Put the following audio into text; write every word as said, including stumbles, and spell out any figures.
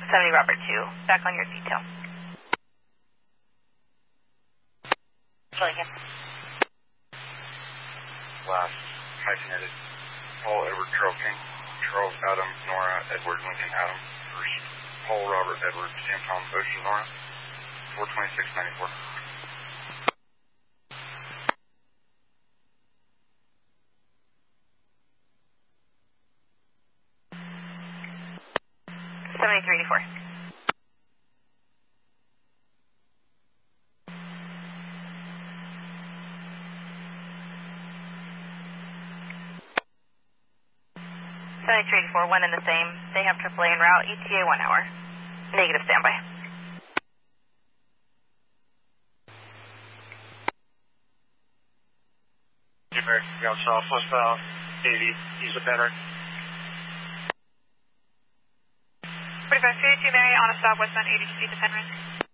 seventy Robert two, back on your detail. Lincoln. Last, hyphenated. Paul, Edward, Charles King. Charles, Adam, Nora, Edward, Lincoln, Adam. First, Paul, Robert, Edward, Sam, Tom, Ocean, Nora. four twenty-six ninety-four. seventy-three eighty-four. seventy-three eighty-four, one in the same. They have triple A en route, E T A one hour. Negative standby. American Ground Southwest bound, eighty, use a better. forty-five fifty-two Mary on a stop westbound eighty feet to Penryn.